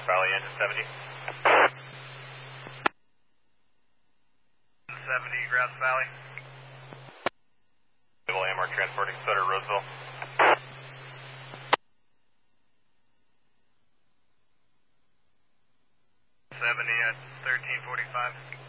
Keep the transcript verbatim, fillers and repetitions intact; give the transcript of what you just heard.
Valley, engine seventy. seventy, Grass Valley. Civil A M R transporting Sutter, Roseville. seventy at thirteen forty-five.